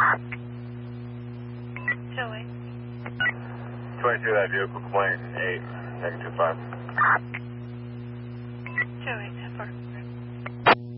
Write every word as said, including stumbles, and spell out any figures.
Joey. twenty-two, that vehicle, complaint eight, negative five.